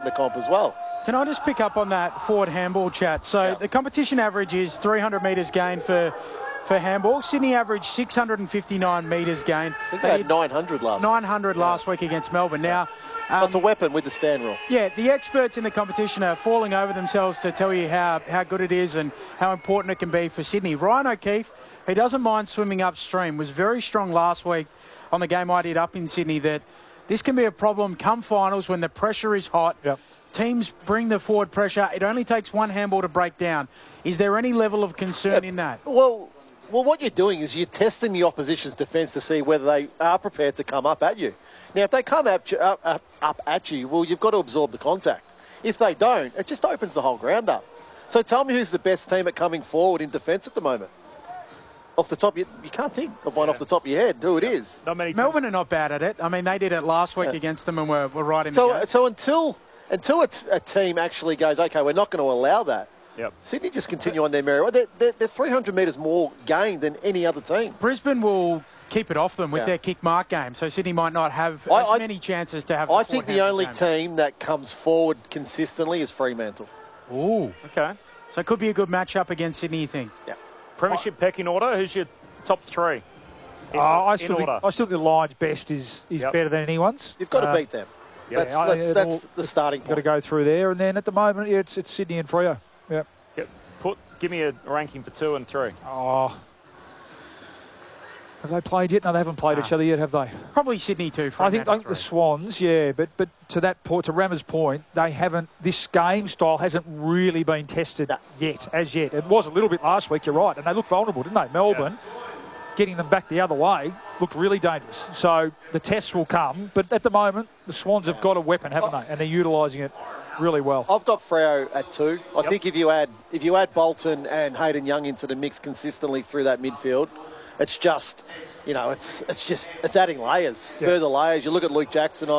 the comp as well. Can I just pick up on that forward handball chat? So the competition average is 300 metres gained for handball. Sydney averaged 659 metres gained. I think they had 900 last week. 900 last week against Melbourne. Now, that's a weapon with the stand rule. Yeah, the experts in the competition are falling over themselves to tell you how good it is and how important it can be for Sydney. Ryan O'Keefe, he doesn't mind swimming upstream, was very strong last week on the game I did up in Sydney, that this can be a problem come finals when the pressure is hot. Yep. Teams bring the forward pressure. It only takes one handball to break down. Is there any level of concern in that? Well, what you're doing is you're testing the opposition's defence to see whether they are prepared to come up at you. Now, if they come up at you, well, you've got to absorb the contact. If they don't, it just opens the whole ground up. So tell me who's the best team at coming forward in defence at the moment? Off the top, you can't think of one off the top of your head who it is. Not many. Melbourne are not bad at it. I mean, they did it last week against them and were right in the game. So until a team actually goes, okay, we're not going to allow that, Yep. Sydney just continue on their merry. They're 300 metres more gained than any other team. Brisbane will keep it off them with their kick mark game, so Sydney might not have as many chances to have. I think the only team that comes forward consistently is Fremantle. Ooh, Okay. so it could be a good matchup against Sydney, you think? Yeah. Premiership pecking order. Who's your top three? I still think the Lions' best is better than anyone's. You've got to beat them. Yep. That's the starting point. Got to go through there, and then at the moment, it's Sydney and Freo. Yeah. Give me a ranking for 2 and 3. Oh. Have they played yet? No, they haven't played each other yet, have they? Probably Sydney too. I think the Swans, but to that point, to Rammer's point, they haven't. This game style hasn't really been tested yet. It was a little bit last week. You're right, and they looked vulnerable, didn't they? Melbourne, getting them back the other way, looked really dangerous. So the tests will come, but at the moment, the Swans have got a weapon, haven't they? And they're utilising it really well. I've got Freo at 2. I think if you add Bolton and Hayden Young into the mix consistently through that midfield, it's just, it's adding layers, further layers. You look at Luke Jackson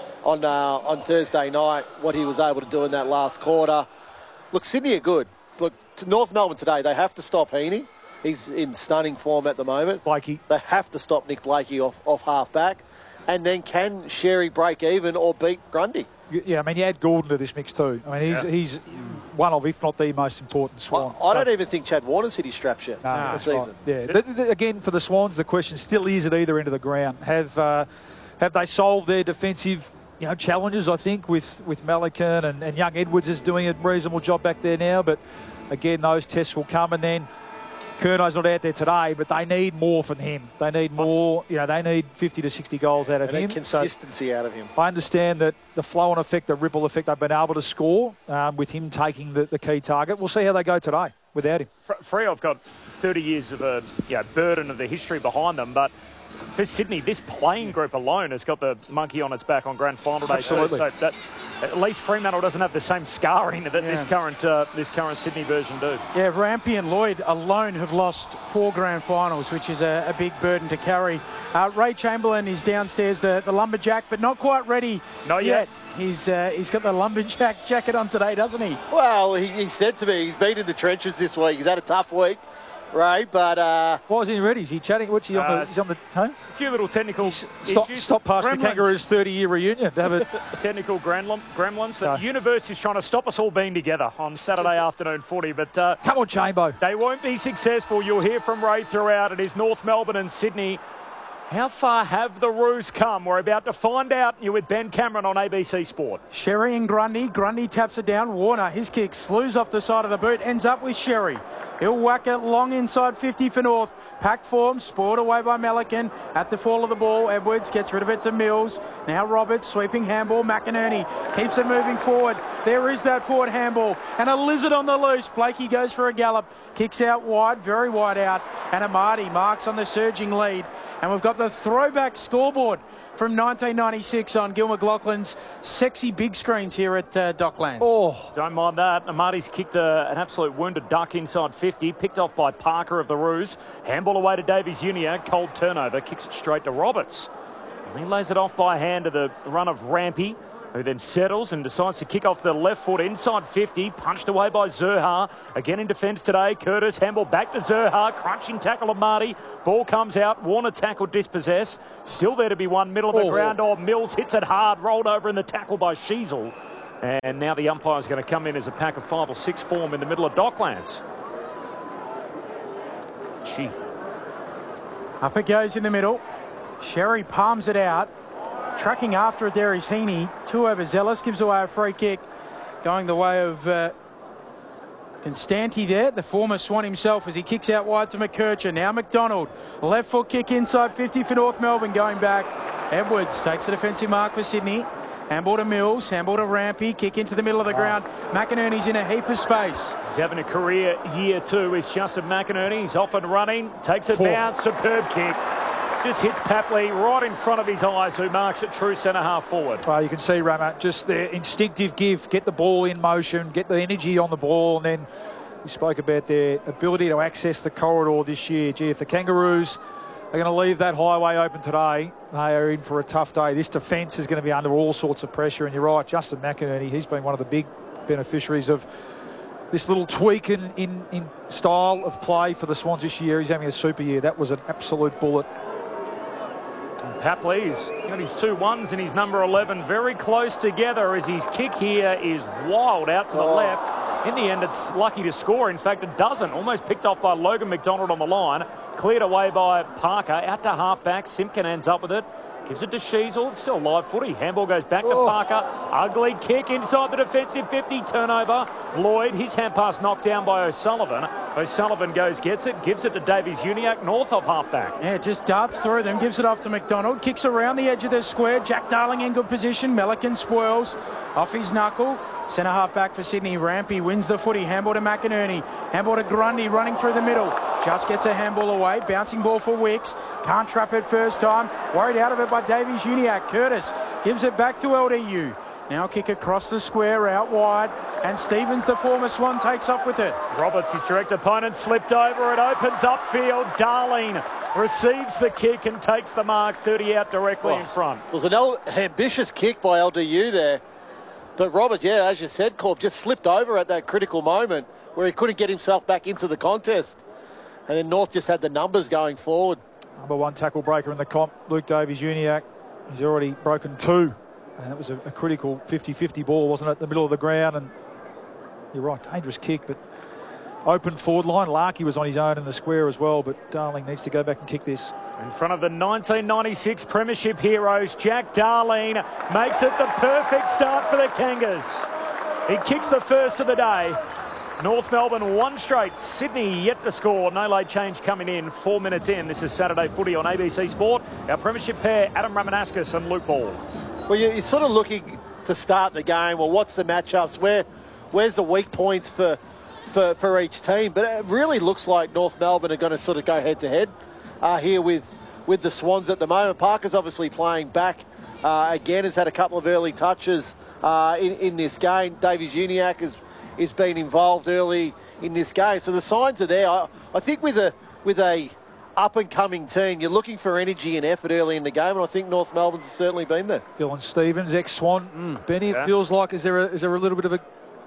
on Thursday night, what he was able to do in that last quarter. Look, Sydney are good. Look, to North Melbourne today, they have to stop Heaney. He's in stunning form at the moment. Blakey. They have to stop Nick Blakey off half-back. And then can Sherry break even or beat Grundy? Yeah, I mean, you add Gordon to this mix too. I mean, he's one of, if not the most important Swan. I don't even think Chad Warner's hit his straps yet this season. Right. Yeah. Again, for the Swans, the question still is at either end of the ground. Have they solved their defensive challenges, I think, with Melican and Young Edwards is doing a reasonable job back there now. But, again, those tests will come. And then Curno's not out there today, but they need more from him. They need more. They need 50 to 60 goals out of him. Consistency out of him. I understand that the flow-on effect, the ripple effect, they've been able to score with him taking the key target. We'll see how they go today without him. Freo have got 30 years of a burden of the history behind them, but for Sydney, this playing group alone has got the monkey on its back on grand final day. Absolutely. So that at least Fremantle doesn't have the same scarring that this current Sydney version do. Yeah, Rampy and Lloyd alone have lost 4 grand finals, which is a big burden to carry. Ray Chamberlain is downstairs, the lumberjack, but not quite ready. Not yet. He's got the lumberjack jacket on today, doesn't he? Well, he said to me he's been in the trenches this week. He's had a tough week, Ray, but... Why isn't he ready? Is he chatting? What's he on the... He's on the... Huh? A few little technical issues. Stop past the Kangaroos' 30-year reunion to have a... Technical gremlins. The universe is trying to stop us all being together on Saturday afternoon footy, but... Come on, Chambo. They won't be successful. You'll hear from Ray throughout. It is North Melbourne and Sydney. How far have the Roos come? We're about to find out. You're with Ben Cameron on ABC Sport. Sherry and Grundy. Grundy taps it down. Warner, his kick slews off the side of the boot. Ends up with Sherry. He'll whack it long inside 50 for North. Pack form, spoiled away by Melican. At the fall of the ball, Edwards gets rid of it to Mills. Now Roberts, sweeping handball. McInerney keeps it moving forward. There is that forward handball. And a lizard on the loose. Blakey goes for a gallop. Kicks out wide, very wide out. And Amadi marks on the surging lead. And we've got the throwback scoreboard from 1996 on Gil McLaughlin's sexy big screens here at Docklands. Oh, don't mind that. Amadi's kicked an absolute wounded duck inside 50, picked off by Parker of the Roos. Handball away to Davies Junior. Cold turnover, kicks it straight to Roberts. And he lays it off by hand to the run of Rampy, who then settles and decides to kick off the left foot inside 50, punched away by Zurhar. Again in defence today, Curtis, handball back to Zurhar, crunching tackle of Marty. Ball comes out, Warner tackle dispossessed. Still there to be won, middle of the ground. Oh, Mills hits it hard, rolled over in the tackle by Sheasel. And now the umpire's going to come in as a pack of 5 or 6 form in the middle of Docklands. Gee. Up it goes in the middle. Sherry palms it out. Tracking after it there is Heaney. 2 overzealous, gives away a free kick. Going the way of Constanti there, the former Swan himself, as he kicks out wide to McKercher. Now McDonald. Left foot kick inside 50 for North Melbourne. Going back. Edwards takes the defensive mark for Sydney. Handball to Mills, handball to Rampy, kick into the middle of the ground. McInerney's in a heap of space. He's having a career year too, is Justin McInerney. He's off and running, takes it down, superb kick. Just hits Papley right in front of his eyes, who marks it true centre half forward. Well, you can see, Rama, just the instinctive give, get the ball in motion, get the energy on the ball, and then we spoke about their ability to access the corridor this year. Gee, if the Kangaroos are going to leave that highway open today, they are in for a tough day. This defence is going to be under all sorts of pressure, and you're right, Justin McInerney, he's been one of the big beneficiaries of this little tweak in style of play for the Swans this year. He's having a super year. That was an absolute bullet. And Papley's got his 2 1s and his number 11 very close together, as his kick here is wild out to the left. In the end, it's lucky to score. In fact, it doesn't. Almost picked off by Logan McDonald on the line. Cleared away by Parker. Out to half-back. Simpkin ends up with it. Gives it to Sheasel. It's still live footy. Handball goes back to Parker. Ugly kick inside the defensive 50. Turnover. Lloyd, his hand pass knocked down by O'Sullivan. O'Sullivan goes, gets it. Gives it to Davies-Uniacke, north of half-back. Yeah, just darts through them. Gives it off to McDonald. Kicks around the edge of the square. Jack Darling in good position. Melican spoils off his knuckle. Centre half back for Sydney. Rampy wins the footy. Handball to McInerney. Handball to Grundy running through the middle. Just gets a handball away. Bouncing ball for Wicks. Can't trap it first time. Worried out of it by Davies-Uniacke. Curtis gives it back to LDU. Now kick across the square out wide. And Stevens, the former Swan, takes off with it. Roberts, his direct opponent, slipped over. It opens upfield. Darling receives the kick and takes the mark. 30 out directly in front. It was an ambitious kick by LDU there. But Robert, yeah, as you said, Corb, just slipped over at that critical moment where he couldn't get himself back into the contest. And then North just had the numbers going forward. Number 1 tackle breaker in the comp, Luke Davies-Uniacke. He's already broken 2. And that was a critical 50-50 ball, wasn't it, in the middle of the ground? And you're right, dangerous kick, but open forward line. Larkey was on his own in the square as well, but Darling needs to go back and kick this. In front of the 1996 Premiership heroes, Jack Darling makes it the perfect start for the Kangas. He kicks the first of the day. North Melbourne 1 straight. Sydney yet to score. No late change coming in. 4 minutes in. This is Saturday Footy on ABC Sport. Our Premiership pair, Adam Ramanauskas and Luke Ball. Well, you're sort of looking to start the game. Well, what's the matchups? Where's the weak points for each team? But it really looks like North Melbourne are going to sort of go head-to-head here with the Swans at the moment. Parker's obviously playing back again. Has had a couple of early touches in this game. Davies-Uniacke is being involved early in this game. So the signs are there. I think with a up-and-coming team, you're looking for energy and effort early in the game, and I think North Melbourne's certainly been there. Dylan Stevens, ex-Swan. Benny, it feels like, is there a little bit of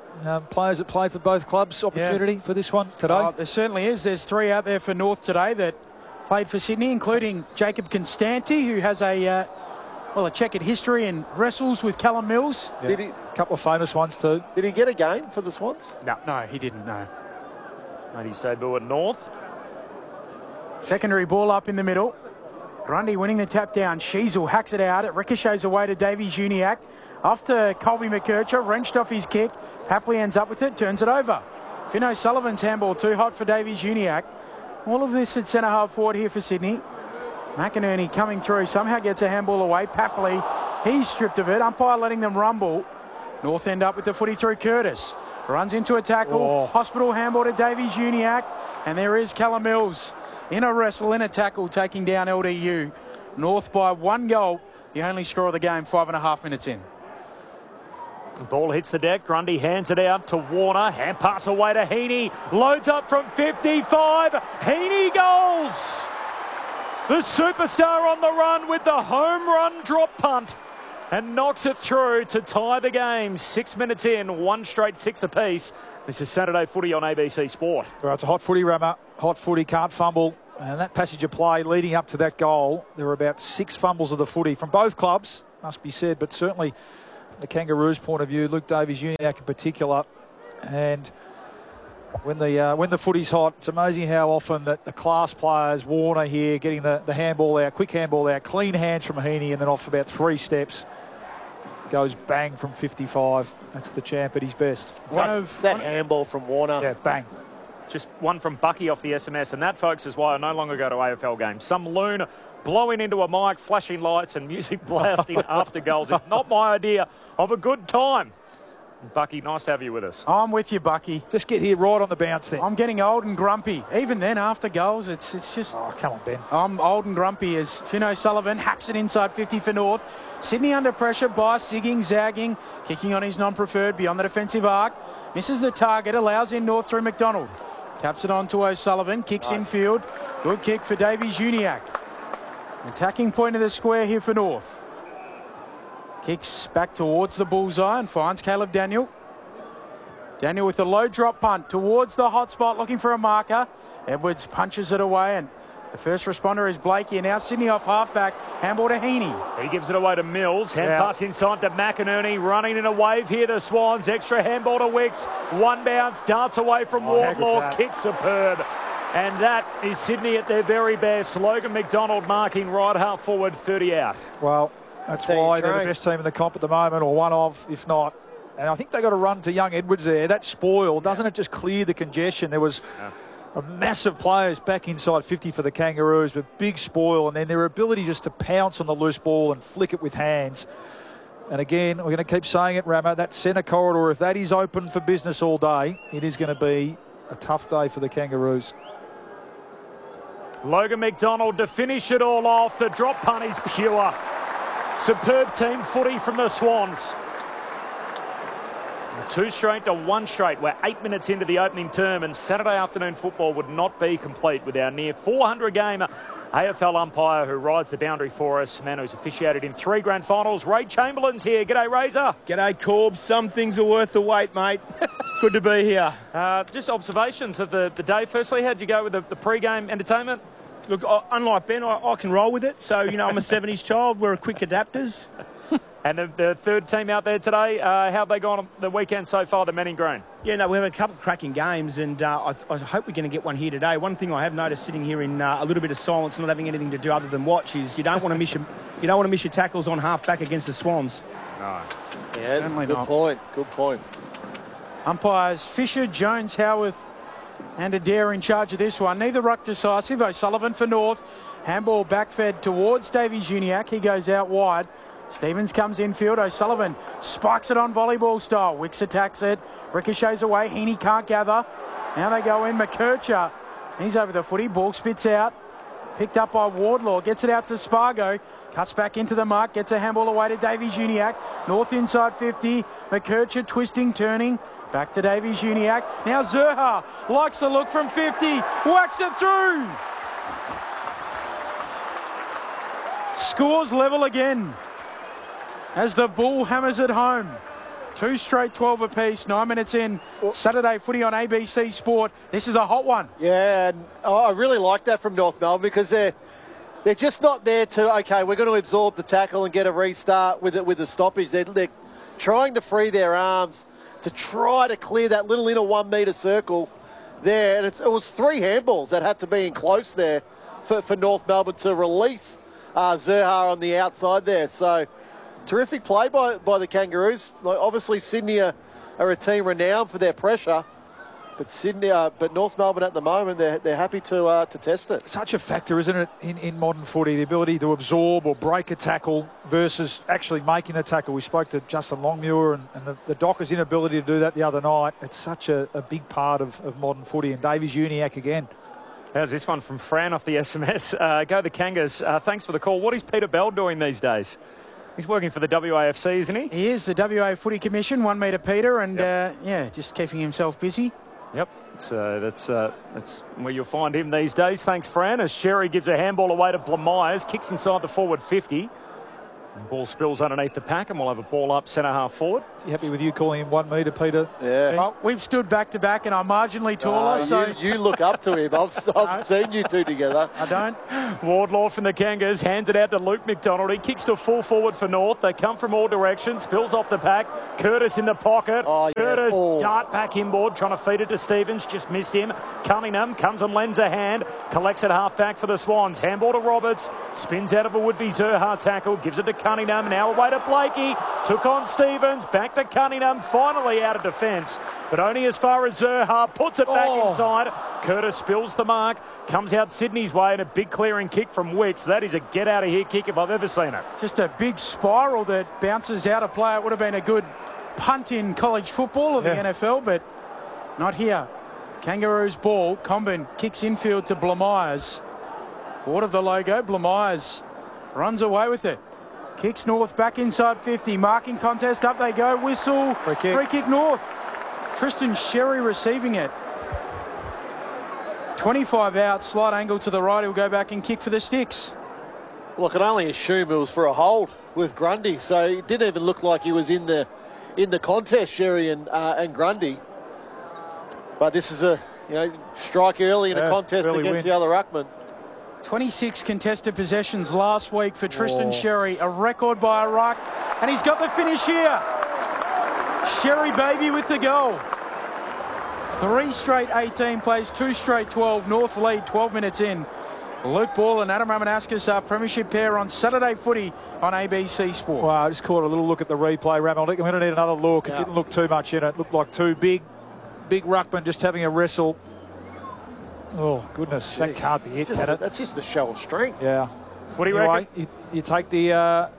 a players that play for both clubs opportunity for this one today? Oh, there certainly is. There's 3 out there for North today that played for Sydney, including Jacob Constanti, who has a checkered history and wrestles with Callum Mills. Yeah. A couple of famous ones too. Did he get a game for the Swans? No, he didn't, no. Made his debut at North. Secondary ball up in the middle. Grundy winning the tap down. Sheasel hacks it out. It ricochets away to Davies-Uniacke. After Colby McKercher, wrenched off his kick. Papley ends up with it, turns it over. Finn O'Sullivan's handball too hot for Davies-Uniacke. All of this at centre half forward here for Sydney. McInerney coming through, somehow gets a handball away. Papley, he's stripped of it. Umpire letting them rumble. North end up with the footy through Curtis. Runs into a tackle. Hospital handball to Davies-Uniacke. And there is Callum Mills in a wrestle, in a tackle, taking down LDU. North by 1 goal. The only score of the game, 5.5 minutes in. The ball hits the deck. Grundy hands it out to Warner. Hand pass away to Heaney. Loads up from 55. Heaney goals. The superstar on the run with the home run drop punt. And knocks it through to tie the game. 6 minutes in, 1 straight 6 apiece. This is Saturday Footy on ABC Sport. Well, it's a hot footy, Rammer. Hot footy, can't fumble. And that passage of play leading up to that goal, there were about 6 fumbles of the footy from both clubs, must be said, but certainly the Kangaroos' point of view, Luke Davies-Uniacke in particular. And when the footy's hot, it's amazing how often that the class players, Warner here, getting the handball out, quick handball out, clean hands from Heaney, and then off about 3 steps, goes bang from 55. That's the champ at his best. That handball from Warner. Yeah, bang. Just one from Bucky off the SMS, and that, folks, is why I no longer go to AFL games. Some loon blowing into a mic, flashing lights and music blasting after goals is not my idea of a good time. Bucky, nice to have you with us. I'm with you, Bucky. Just get here right on the bounce then. I'm getting old and grumpy. Even then, after goals, it's just... Oh, come on, Ben. I'm old and grumpy as Finn O'Sullivan hacks it inside 50 for North. Sydney under pressure by zigging, zagging, kicking on his non-preferred beyond the defensive arc. Misses the target, allows in North through McDonald. Taps it on to O'Sullivan, kicks infield. Good kick for Davies-Uniacke. Attacking point of the square here for North. Kicks back towards the bullseye and finds Caleb Daniel. Daniel with a low drop punt towards the hot spot, looking for a marker. Edwards punches it away, and the first responder is Blakey. And now Sydney off halfback, handball to Heaney. He gives it away to Mills. Hand pass inside to McInerney. Running in a wave here, the Swans. Extra handball to Wicks. One bounce, darts away from Wardlaw. Kick superb. And that is Sydney at their very best. Logan McDonald marking right half forward, 30 out. Well, that's why they're the best team in the comp at the moment, or one of, if not. And I think they got to run to young Edwards there. That spoil, doesn't it just clear the congestion? There was a massive players back inside 50 for the Kangaroos, but big spoil, and then their ability just to pounce on the loose ball and flick it with hands. And again, we're going to keep saying it, Ramo, that centre corridor, if that is open for business all day, it is going to be a tough day for the Kangaroos. Logan McDonald to finish it all off. The drop punt is pure. Superb team footy from the Swans. 2 straight to 1 straight. We're 8 minutes into the opening term, and Saturday afternoon football would not be complete with our near 400-game AFL umpire who rides the boundary for us. Man who's officiated in 3 grand finals. Ray Chamberlain's here. G'day, Razor. G'day, Corb. Some things are worth the wait, mate. Good to be here. Just observations of the day. Firstly, how'd you go with the pre-game entertainment? Look, unlike Ben, I can roll with it. So, you know, I'm a 70s child. We're quick adapters. And the third team out there today, how have they gone on the weekend so far, the men in green? Yeah, no, we have a couple of cracking games, and I hope we're going to get one here today. One thing I have noticed sitting here in a little bit of silence, not having anything to do other than watch, is you don't want to miss your tackles on half back against the Swans. No. Yeah, good point. Good point. Umpires Fisher, Jones, Howarth and Adair in charge of this one. Neither ruck decisive. O'Sullivan for North. Handball backfed towards Davies-Uniacke. He goes out wide. Stevens comes infield. O'Sullivan spikes it on volleyball style. Wicks attacks it. Ricochets away. Heaney can't gather. Now they go in. McKercher. He's over the footy. Ball spits out. Picked up by Wardlaw. Gets it out to Spargo. Cuts back into the mark. Gets a handball away to Davies-Uniacke. North inside 50. McKercher twisting, turning. Back to Davies-Uniacke. Now Zurhaar likes the look from 50. Whacks it through. Scores level again as the Bull hammers it home. 2 straight 12 apiece, 9 minutes in. Saturday footy on ABC Sport. This is a hot one. Yeah, and I really like that from North Melbourne because they're just not there to, okay, we're going to absorb the tackle and get a restart with the stoppage. They're trying to free their arms to try to clear that little inner 1 metre circle there. And it was 3 handballs that had to be in close there for North Melbourne to release Zurhaar on the outside there. So terrific play by the Kangaroos. Obviously, Sydney are a team renowned for their pressure, but North Melbourne at the moment they're happy to test it. Such a factor, isn't it, in modern footy, the ability to absorb or break a tackle versus actually making the tackle. We spoke to Justin Longmuir and the Dockers' inability to do that the other night. It's such a big part of modern footy. And Davies-Uniacke again. How's this one from Fran off the SMS? Go the Kangas. Thanks for the call. What is Peter Bell doing these days? He's working for the WAFC, isn't he? He is, the WA Footy Commission, 1 metre Peter, and just keeping himself busy. Yep, that's where you'll find him these days. Thanks, Fran. As Sherry gives a handball away to Blamires, kicks inside the forward 50. Ball spills underneath the pack, and we'll have a ball up centre half forward. You happy with you calling him 1 metre, Peter? Yeah. Well, we've stood back to back and I'm marginally taller, so you look up to him. I've seen you two together. I don't. Wardlaw from the Kangas hands it out to Luke McDonald. He kicks to full forward for North. They come from all directions. Spills off the pack. Curtis in the pocket. Oh, yes. Curtis Oh. dart back inboard, trying to feed it to Stevens. Just missed him. Cunningham comes and lends a hand. Collects it half back for the Swans. Handball to Roberts. Spins out of a would-be Zerha tackle. Gives it to Cunningham. Now away to Blakey. Took on Stevens. Back to Cunningham. Finally out of defence. But only as far as Zerha. Puts it back inside. Curtis spills the mark. Comes out Sydney's way and a big clearing kick from Wicks. That is a get-out-of-here kick if I've ever seen it. Just a big spiral that bounces out of play. It would have been a good punt in college football or the NFL, but not here. Kangaroos ball. Comben kicks infield to Blamires. Forward of the logo. Blamires runs away with it. Kicks North back inside 50. Marking contest. Up they go. Whistle. Free kick North. Tristan Sherry receiving it. 25 out. Slight angle to the right. He'll go back and kick for the Sticks. Well, I can only assume it was for a hold with Grundy, so it didn't even look like he was in the contest, Sherry and Grundy. But this is a strike early in a contest against the other ruckman. 26 contested possessions last week for Tristan Sherry, a record by a ruck, and he's got the finish here. Sherry baby with the goal. 3 straight 18 plays, 2 straight 12. North lead 12 minutes in. Luke Ball and Adam Ramanauskas are premiership pair on Saturday footy on ABC Sport. Well, I just caught a little look at the replay, Ram. I'm going to need another look. It didn't look too much in it. It looked like two big ruckmen just having a wrestle. Oh, goodness. Jeez. That can't be it, can it? That's just the show of strength. Yeah. What do you reckon? You take the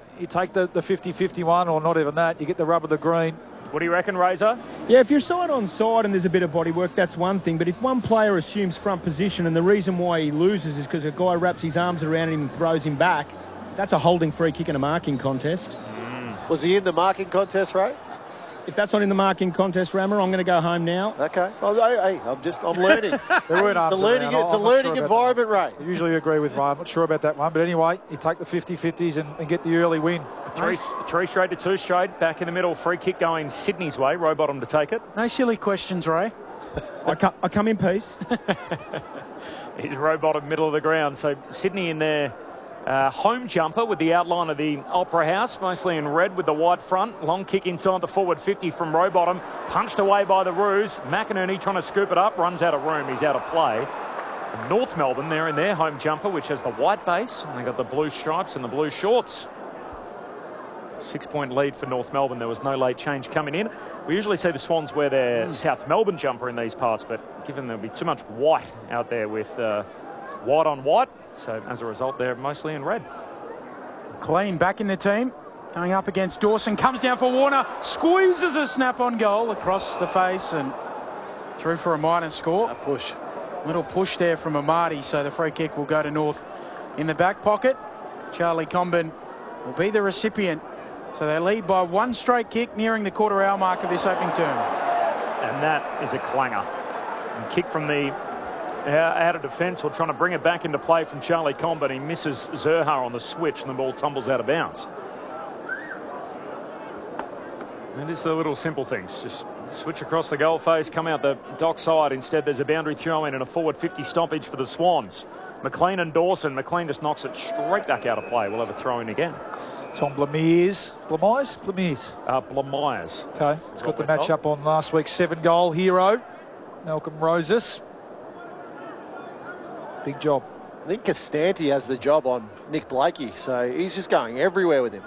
50-51, or not even that. You get the rub of the green. What do you reckon, Razor? Yeah, if you're side on side and there's a bit of bodywork, that's one thing. But if one player assumes front position and the reason why he loses is because a guy wraps his arms around him and throws him back, that's a holding free kick in a marking contest. Was he in the marking contest, Ray? If that's not in the marking contest, Rammer, I'm going to go home now. Okay. I'm learning. It's a learning environment, Ray. I usually agree with Ray. I'm not sure about that one. But anyway, you take the 50-50s and get the early win. Three straight to 2 straight. Back in the middle. Free kick going Sydney's way. Rowbottom to take it. No silly questions, Ray. I come in peace. He's Rowbottom, middle of the ground. So Sydney in their home jumper with the outline of the Opera House, mostly in red with the white front. Long kick inside the forward 50 from Rowbottom. Punched away by the Roos. McInerney trying to scoop it up. Runs out of room. He's out of play. And North Melbourne, they're in their home jumper, which has the white base. And they got the blue stripes and the blue shorts. 6-point lead for North Melbourne. There was no late change coming in. We usually see the Swans wear their South Melbourne jumper in these parts, but given there'll be too much white out there with white on white, so as a result they're mostly in red. Clean back in the team, going up against Dawson, comes down for Warner, squeezes a snap on goal across the face and through for a minor score. A push. Little push there from Amati, so the free kick will go to North. In the back pocket, Charlie Comben will be the recipient. So they lead by 1 straight kick, nearing the quarter-hour mark of this opening term. And that is a clanger. And kick from the out of defence, or trying to bring it back into play from Charlie Comben. He misses Zerha on the switch and the ball tumbles out of bounds. And it's the little simple things. Just switch across the goal face, come out the dock side. Instead, there's a boundary throw-in and a forward 50 stoppage for the Swans. McLean and Dawson. McLean just knocks it straight back out of play. We'll have a throw-in again. Tom Blamires. Blamires? Blamires. Okay. It's got the match-up on last week's 7-goal hero, Malcolm Roses. Big job. I think Costanti has the job on Nick Blakey, so he's just going everywhere with him.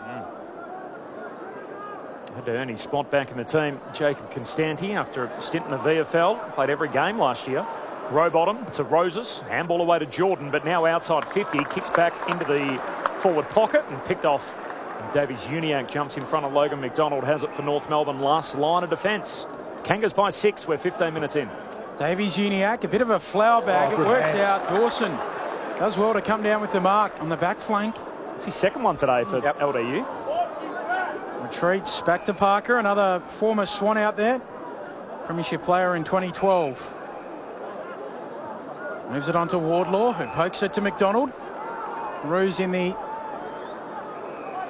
Had to earn his spot back in the team. Jacob Constanti, after a stint in the VFL, played every game last year. Rowbottom to Roses, handball away to Jordan, but now outside 50, kicks back into the forward pocket and picked off. And Davies Uniacke jumps in front of Logan McDonald, has it for North Melbourne, last line of defence. Kangas by 6, we're 15 minutes in. Davies Uniacke, a bit of a flower bag. It works out. Dawson does well to come down with the mark on the back flank. It's his second one today for LDU. Retreats back to Parker, another former Swan out there. Premiership player in 2012. Moves it on to Wardlaw, who pokes it to McDonald. Roos in the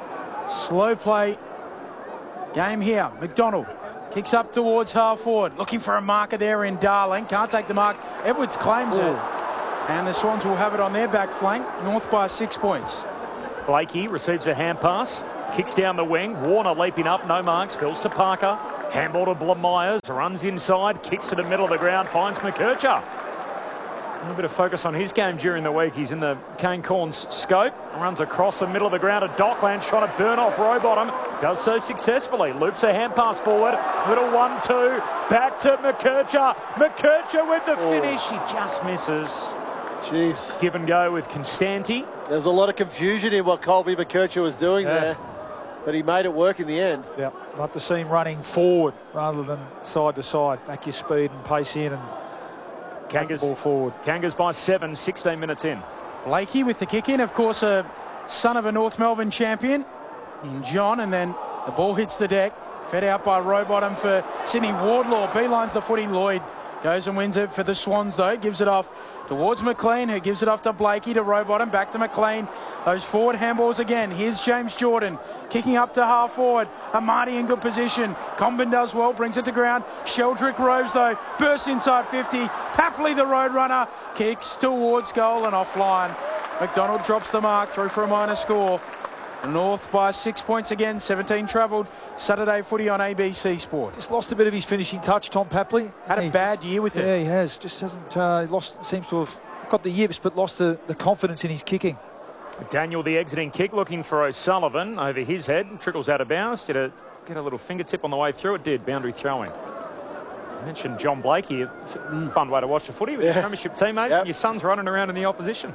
Slow play game here. McDonald kicks up towards half forward. Looking for a marker there in Darling. Can't take the mark. Edwards claims it. And the Swans will have it on their back flank. North by 6 points. Blakey receives a hand pass. Kicks down the wing. Warner leaping up. No marks. Spills to Parker. Handball to Myers. Runs inside. Kicks to the middle of the ground. Finds McKercher. A little bit of focus on his game during the week. He's in the Kane Corns scope. Runs across the middle of the ground at Docklands, trying to burn off Rowbottom. Does so successfully. Loops a hand pass forward. Little 1-2. Back to McKercher. McKercher with the finish. He just misses. Jeez. Give and go with Constanti. There's a lot of confusion in what Colby McKercher was doing there, but he made it work in the end. Yeah, love to see him running forward rather than side to side. Back your speed and pace in and Kangas ball forward. Kangas by 7, 16 minutes in. Blakey with the kick in, of course, a son of a North Melbourne champion in John, and then the ball hits the deck. Fed out by Rowbottom for Sydney. Wardlaw beelines the footy. Lloyd goes and wins it for the Swans, though. Gives it off towards McLean, who gives it off to Blakey, to Rowbottom, back to McLean. Those forward handballs again. Here's James Jordan kicking up to half forward. Amati in good position. Comben does well, brings it to ground. Sheldrick Rose, though, bursts inside 50. Papley, the road runner, kicks towards goal and offline. McDonald drops the mark, through for a minor score. North by 6 points again, 17 travelled. Saturday footy on ABC Sport. Just lost a bit of his finishing touch, Tom Papley. Had a bad year with it. Yeah, he has. Just hasn't lost. Seems to have got the yips, but lost the confidence in his kicking. Daniel, the exiting kick, looking for O'Sullivan over his head. Trickles out of bounds. Did it get a little fingertip on the way through? It did. Boundary throwing. I mentioned John Blakey. It's a fun way to watch the footy with your premiership teammates. Your son's running around in the opposition.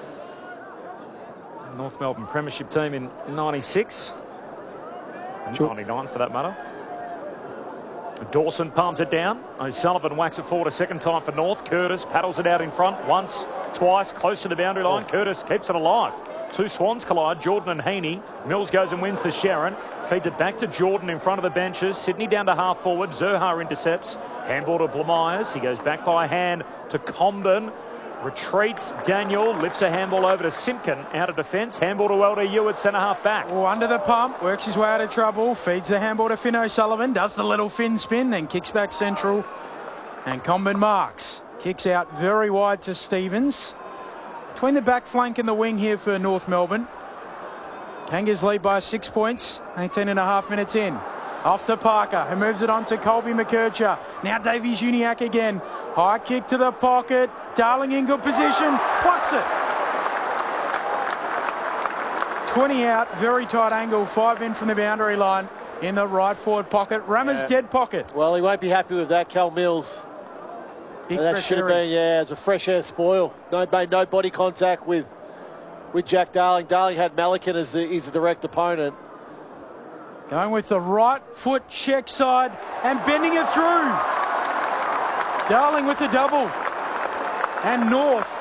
North Melbourne premiership team in 96. And 99 for that matter. Dawson palms it down. O'Sullivan whacks it forward a second time for North. Curtis paddles it out in front once, twice, close to the boundary line. Curtis keeps it alive. Two Swans collide, Jordan and Heaney. Mills goes and wins the Sharon. Feeds it back to Jordan in front of the benches. Sydney down to half forward. Zerha intercepts. Handball to Myers. He goes back by hand to Comben. Retreats. Daniel lifts a handball over to Simpkin. Out of defence. Handball to LDU at centre-half back. Oh, under the pump. Works his way out of trouble. Feeds the handball to Finn O'Sullivan. Does the little Finn spin. Then kicks back central. And Comben marks. Kicks out very wide to Stevens. Between the back flank and the wing here for North Melbourne. Kangas lead by 6 points. 18 and a half minutes in. Off to Parker, who moves it on to Colby McKercher. Now Davies Uniacke again. High kick to the pocket. Darling in good position. Plucks it. 20 out. Very tight angle. 5 in from the boundary line. In the right forward pocket. Rammer's dead pocket. Well, he won't be happy with that, Cal Mills. Big That should have been, as a fresh air spoil. Made no body contact with Jack Darling. Darling had Malikan as his direct opponent. Going with the right foot check side and bending it through. Darling with the double. And North